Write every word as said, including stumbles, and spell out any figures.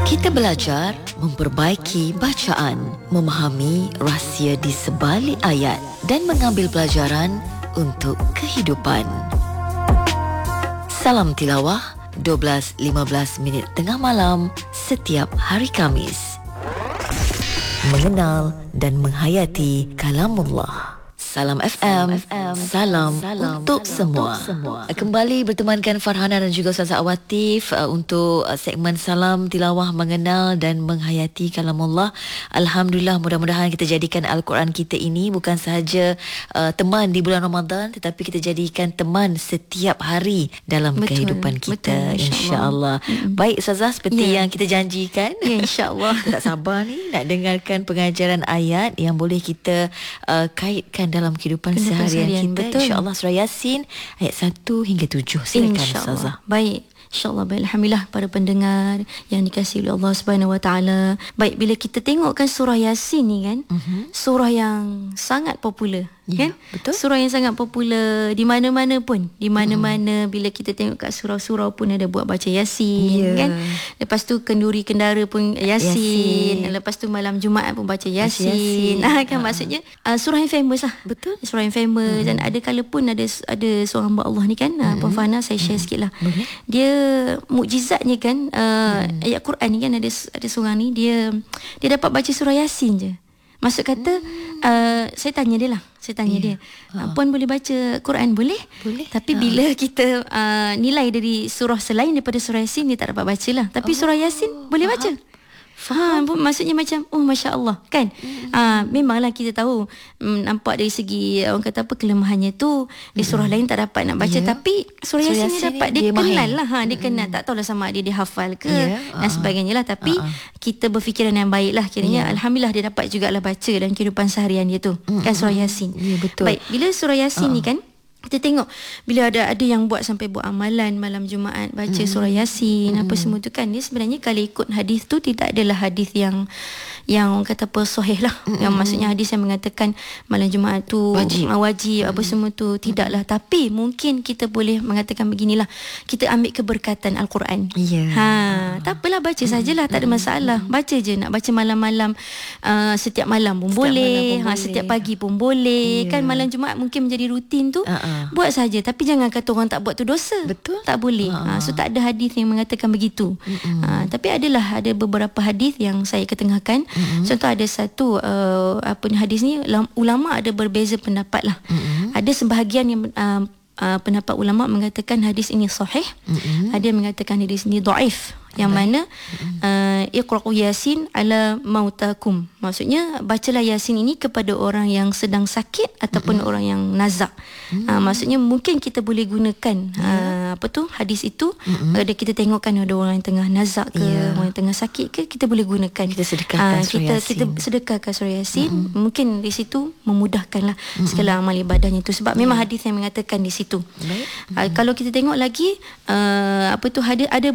Kita belajar memperbaiki bacaan, memahami rahsia di sebalik ayat dan mengambil pelajaran untuk kehidupan. Salam tilawah, dua belas lima belas minit tengah malam setiap hari Khamis. Mengenal dan menghayati kalamullah. Salam F M, salam, salam untuk, semua. untuk semua. Kembali bertemankan Farhana dan juga Ustazah Awatif uh, untuk uh, segmen Salam Tilawah Mengenal dan Menghayati Kalamullah. Alhamdulillah, mudah-mudahan kita jadikan Al-Quran kita ini bukan sahaja uh, teman di bulan Ramadan, tetapi kita jadikan teman setiap hari dalam betul, kehidupan kita, insya-Allah. Insya Baik Ustazah, seperti yeah. yang kita janjikan, ya, insya-Allah. Tak sabar ni nak dengarkan pengajaran ayat yang boleh kita uh, kaitkan dalam dalam kehidupan, kehidupan seharian kita. InsyaAllah surah Yasin ayat satu hingga tujuh. Silakan Ustazah. Baik. InsyaAllah, baik. Alhamdulillah para pendengar yang dikasihi oleh Allah Subhanahu Wa Taala. Baik, bila kita tengokkan surah Yasin ni kan, uh-huh. surah yang sangat popular. Ya, kan? Betul. Surah yang sangat popular di mana-mana pun. Di mana-mana hmm. bila kita tengok kat surau-surau pun ada buat baca Yasin, yeah. kan? Lepas tu kenduri kendara pun Yasin. Yasin. Lepas tu malam Jumaat pun baca Yasin. Yasin. Ah, kan uh. maksudnya uh, surah yang famous lah. Betul. Surah yang famous hmm. dan ada kala pun ada ada seorang hamba Allah ni kan, hmm. Puan Fana, saya share hmm. sikit lah. Boleh. Dia mukjizatnya kan, uh, hmm. ayat Quran ni kan, ada ada seorang ni dia dia dapat baca surah Yasin je. Maksud kata hmm. uh, saya tanya dia lah. Saya tanya yeah. dia, uh. Puan boleh baca Quran? Boleh. Boleh. Tapi uh. bila kita uh, nilai dari surah selain daripada surah Yasin, dia tak dapat baca lah. Tapi oh. surah Yasin boleh baca. Faham. Ha, maksudnya macam oh Masya Allah kan. Mm-hmm. Ha, memanglah kita tahu um, nampak dari segi orang kata apa kelemahannya tu di surah mm-hmm. lain tak dapat nak baca, yeah. tapi surah Yasin ni dapat dia, dia kenal lah, ha, dia mm-hmm. kenal, tak tahulah sama dia dia hafal ke yeah. dan sebagainya lah, tapi uh-uh. kita berfikiran yang baik lah kiranya, yeah. Alhamdulillah dia dapat jugalah baca dalam kehidupan seharian dia tu, mm-hmm. kan surah Yasin. Yeah, betul. Baik, bila surah Yasin uh-uh. ni kan kita tengok bila ada ada yang buat sampai buat amalan malam Jumaat baca mm. surah Yasin, mm. apa semua tu kan, dia sebenarnya kalau ikut hadis tu tidak adalah hadis yang yang orang kata apa sahih lah, mm. yang maksudnya hadis yang mengatakan malam Jumaat tu wajib, wajib mm. apa semua tu, tidaklah. Mm. Tapi mungkin kita boleh mengatakan beginilah, kita ambil keberkatan Al-Quran. Yeah. Ha, tak apalah, baca mm. sajalah, tak ada masalah. Baca je, nak baca malam-malam uh, setiap malam pun setiap boleh, malam pun ha, boleh. Setiap pagi pun boleh. Yeah. Kan malam Jumaat mungkin menjadi rutin tu. Uh-uh. Buat saja, tapi jangan kata orang tak buat tu dosa. Betul. Tak boleh. Ha, so tak ada hadis yang mengatakan begitu. Ha, tapi adalah ada beberapa hadis yang saya ketengahkan. Mm-hmm. Contoh ada satu uh, apa ni hadis ni, ulama ada berbeza pendapat lah. Mm-hmm. Ada sebahagian yang uh, uh, pendapat ulama mengatakan hadis ini sahih. Mm-hmm. Ada yang mengatakan hadis ini dhaif. Yang Baik. mana uh, Iqra'u Yasin ala mautakum, maksudnya bacalah Yasin ini kepada orang yang sedang sakit ataupun mm-hmm. orang yang nazak. Mm-hmm. uh, Maksudnya mungkin kita boleh gunakan yeah. uh, apa tu hadis itu, mm-hmm. ada kita tengokkan ada orang yang tengah nazak ke, yeah. orang yang tengah sakit ke, kita boleh gunakan, kita sedekahkan uh, surah kita, Yasin. Kita sedekahkan surah Yasin. Mm-hmm. Mungkin di situ memudahkanlah mm-hmm. segala amal ibadahnya itu, sebab yeah. memang hadis yang mengatakan di situ. Mm-hmm. uh, Kalau kita tengok lagi uh, apa tu ada ada